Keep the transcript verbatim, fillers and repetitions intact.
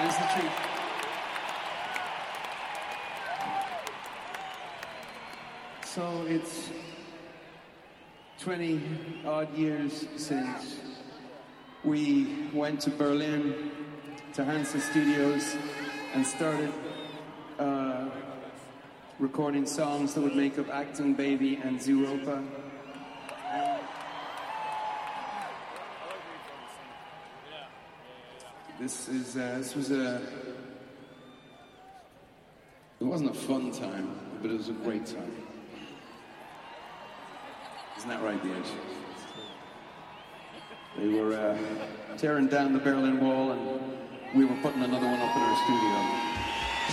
is the truth. So it's twenty odd years since we went to Berlin to Hansa Studios and started uh, recording songs that would make up Acting Baby and Zooropa. This is uh, this was a it wasn't a fun time, but it was a great time. Isn't that right, Diaz? They were uh, tearing down the Berlin Wall, and we were putting another one up in our studio.